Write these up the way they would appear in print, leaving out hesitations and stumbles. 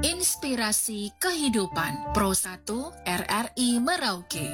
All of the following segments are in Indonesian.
Inspirasi Kehidupan Pro 1 RRI Merauke.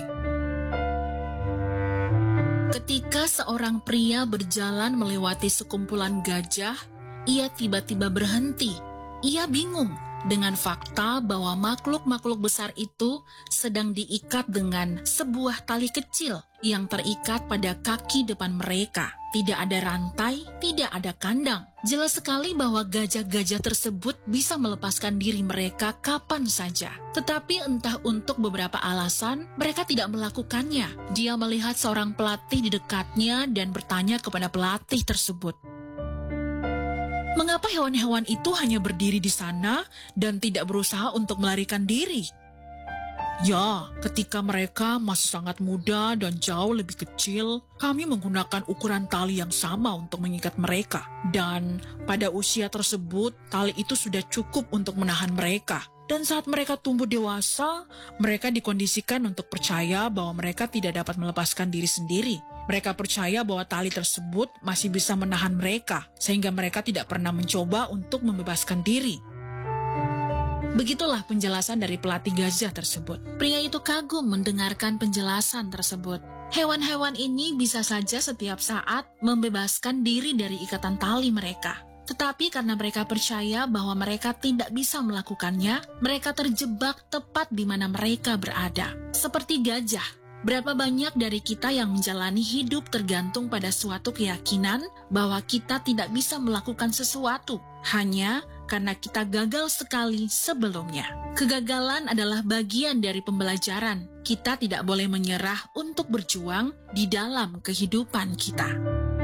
Ketika seorang pria berjalan melewati sekumpulan gajah, ia tiba-tiba berhenti. Ia bingung dengan fakta bahwa makhluk-makhluk besar itu sedang diikat dengan sebuah tali kecil yang terikat pada kaki depan mereka. Tidak ada rantai, tidak ada kandang. Jelas sekali bahwa gajah-gajah tersebut bisa melepaskan diri mereka kapan saja. Tetapi entah untuk beberapa alasan, mereka tidak melakukannya. Dia melihat seorang pelatih di dekatnya dan bertanya kepada pelatih tersebut, "Mengapa hewan-hewan itu hanya berdiri di sana dan tidak berusaha untuk melarikan diri?" "Ya, ketika mereka masih sangat muda dan jauh lebih kecil, kami menggunakan ukuran tali yang sama untuk mengikat mereka. Dan pada usia tersebut, tali itu sudah cukup untuk menahan mereka. Dan saat mereka tumbuh dewasa, mereka dikondisikan untuk percaya bahwa mereka tidak dapat melepaskan diri sendiri. Mereka percaya bahwa tali tersebut masih bisa menahan mereka, sehingga mereka tidak pernah mencoba untuk membebaskan diri." Begitulah penjelasan dari pelatih gajah tersebut. Pria itu kagum mendengarkan penjelasan tersebut. Hewan-hewan ini bisa saja setiap saat membebaskan diri dari ikatan tali mereka. Tetapi karena mereka percaya bahwa mereka tidak bisa melakukannya, mereka terjebak tepat di mana mereka berada. Seperti gajah, berapa banyak dari kita yang menjalani hidup tergantung pada suatu keyakinan bahwa kita tidak bisa melakukan sesuatu, hanya karena kita gagal sekali sebelumnya. Kegagalan adalah bagian dari pembelajaran. Kita tidak boleh menyerah untuk berjuang di dalam kehidupan kita.